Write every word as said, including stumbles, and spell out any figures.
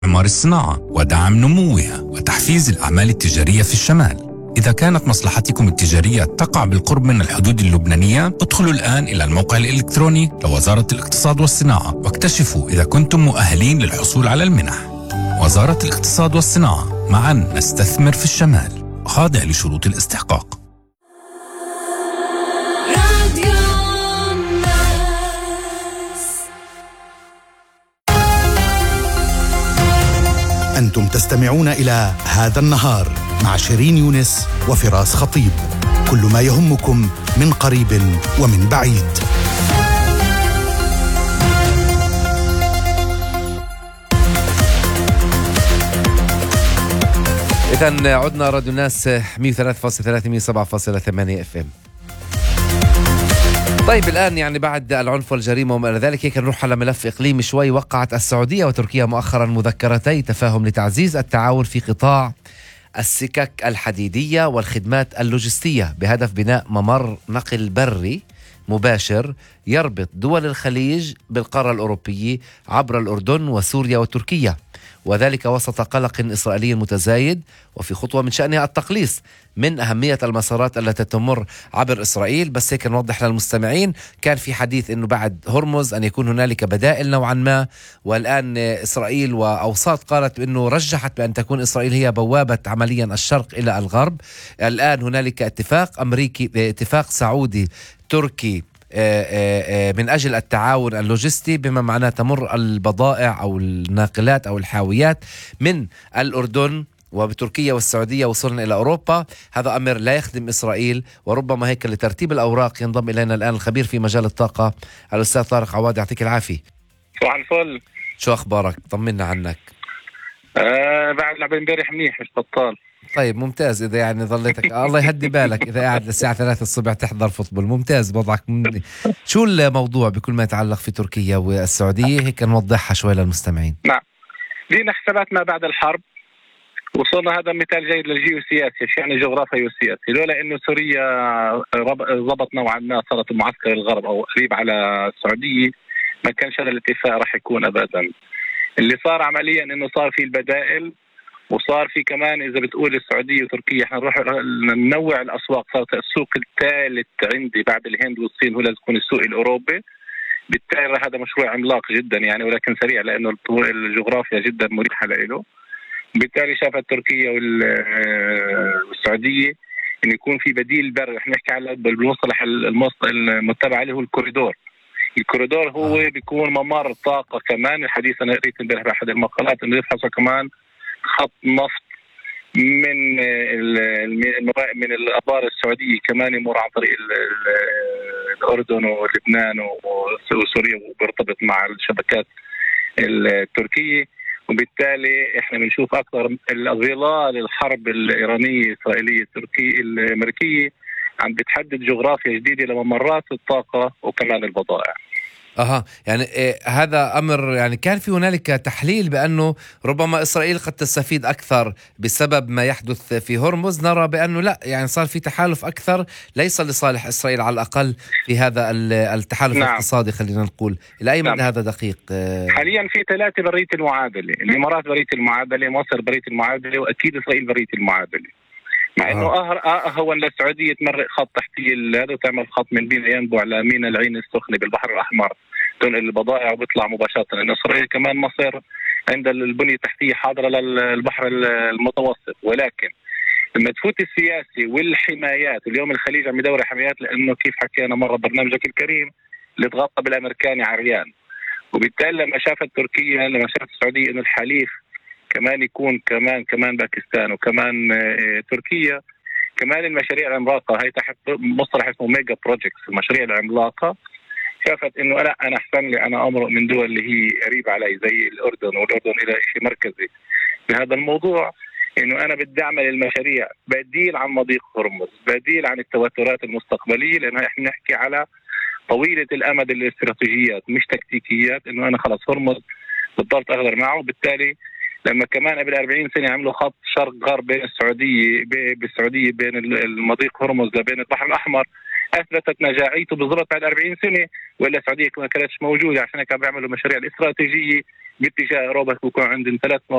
إعمار الصناعة ودعم نموها وتحفيز الأعمال التجارية في الشمال. إذا كانت مصلحتكم التجارية تقع بالقرب من الحدود اللبنانية، ادخلوا الآن إلى الموقع الإلكتروني لوزارة الاقتصاد والصناعة واكتشفوا إذا كنتم مؤهلين للحصول على المنح. وزارة الاقتصاد والصناعة، معا نستثمر في الشمال، خاضع لشروط الاستحقاق. أنتم تستمعون إلى هذا النهار مع شيرين يونس وفراس خطيب، كل ما يهمكم من قريب ومن بعيد. إذن عدنا راديو الناس مية وثلاثة فاصلة ثلاثة مية وسبعة فاصلة ثمانية اف ام. طيب الآن يعني بعد العنف والجريمة وما إلى ذلك هيك نروح على ملف إقليمي شوي. وقعت السعودية وتركيا مؤخرا مذكرتي تفاهم لتعزيز التعاون في قطاع السكك الحديدية والخدمات اللوجستية بهدف بناء ممر نقل بري مباشر يربط دول الخليج بالقارة الأوروبية عبر الأردن وسوريا وتركيا، وذلك وسط قلق إسرائيلي متزايد وفي خطوة من شأنها التقليص من أهمية المسارات التي تمر عبر إسرائيل. بس هيك نوضح للمستمعين، كان في حديث أنه بعد هرمز أن يكون هنالك بدائل نوعا ما، والآن إسرائيل وأوساط قالت أنه رجحت بأن تكون إسرائيل هي بوابة عمليا الشرق إلى الغرب. الآن هنالك اتفاق أمريكي، اتفاق سعودي تركي من أجل التعاون اللوجستي، بما معناه تمر البضائع أو الناقلات أو الحاويات من الأردن وبتركيا والسعودية وصلنا إلى أوروبا. هذا أمر لا يخدم إسرائيل، وربما هيك لترتيب الأوراق ينضم إلينا الآن الخبير في مجال الطاقة الأستاذ طارق عواد. يعطيك العافية. صباح الفل، شو أخبارك؟ طمنا عنك. آه بعد لعب امبارح منيح، مش بطال. طيب ممتاز. إذا يعني ظليتك الله يهدي بالك إذا قاعد للساعة ثلاثة الصبح تحضر فوتبول، ممتاز وضعك من... شو الموضوع بكل ما يتعلق في تركيا والسعودية؟ هيك نوضحها شوي للمستمعين. نعم، لينا حسابات ما بعد الحرب، وصلنا هذا مثال جيد للجيوسياسي، يعني جغرافيا وسياسي. لولا إنه سوريا ضبط نوعا ما صارت معسكر الغرب أو قريب على السعودية، ما كانش هذا الاتفاق راح يكون أبدا. اللي صار عمليا إنه صار في البدائل، وصار في كمان إذا بتقول السعودية وتركيا احنا نروح ننوع الأسواق. صارت السوق الثالث عندي بعد الهند والصين هو لازم يكون السوق الأوروبي. بالتالي هذا مشروع عملاق جدا يعني، ولكن سريع لأنه الجغرافيا جدا مريحة له. بالتالي شافت تركيا والسعودية إن يكون في بديل بر. احنا نحكي على بالمصطلح المتبع عليه هو الكوريدور. الكوريدور هو بيكون ممر طاقة كمان. الحديث أنا قريت امبارح بأحد المقالات إنه يفحصوا كمان خط نفط من من الآبار السعودية كمان يمر عن طريق الأردن ولبنان وسوريا وبيرتبط مع الشبكات التركية. وبالتالي احنا بنشوف أكثر ظلال الحرب الإيرانية الإسرائيلية التركية الأمريكية عم بتحدد جغرافيا جديدة لممرات الطاقة وكمان البضائع. أها يعني إيه هذا أمر يعني كان في هنالك تحليل بأنه ربما إسرائيل قد تستفيد أكثر بسبب ما يحدث في هرمز. نرى بأنه لا، يعني صار في تحالف أكثر ليس لصالح إسرائيل على الأقل في هذا التحالف نعم. الاقتصادي خلينا نقول. إلى أي مدى نعم. هذا دقيق؟ حاليا في ثلاثة برية المعادلة، الإمارات برية المعادلة، مصر برية المعادلة، وأكيد إسرائيل برية المعادلة. مع انه اهون للسعوديه تمرق خط تحتيه هذا وتعمل خط من بين ينبع لميناء العين السخنه بالبحر الاحمر تنقل البضائع وبيطلع مباشره، لان اسرائيل كمان مصر عند البنيه التحتيه حاضره للبحر المتوسط. ولكن لما تفوت السياسي والحمايات، اليوم الخليج عم يدور حمايات، لانه كيف حكينا مره برنامجك الكريم اللي تغطى بالامريكاني عريان. وبالتالي لما شافت تركيا، لما شافت السعوديه انه الحليف كمان يكون كمان كمان باكستان وكمان اه تركيا، كمان المشاريع العملاقه هي تحت مصطلح اسمه ميجا بروجكتس، المشاريع العملاقه، شافت انه لا انا احسن لي انا امرق من دول اللي هي قريبه علي زي الاردن، والاردن الى شيء مركزي بهذا الموضوع، انه انا بدي اعمل المشاريع بديل عن مضيق هرمز، بديل عن التوترات المستقبليه، لان احنا نحكي على طويله الامد الاستراتيجيات مش تكتيكيات، انه انا خلص هرمز بالضبط اقدر معه. وبالتالي لما كمان قبل أربعين سنة عملوا خط شرق غرب بين السعودية بالسعودية بين المضيق هرمز لبين البحر الأحمر، اثبتت نجاعيته بالضبط بعد أربعين سنه، والا السعوديه ما كانتش موجوده، عشان كانوا بيعملوا مشاريع الاستراتيجيه باتجاه اوروبا، بيكون عندهم ثلاث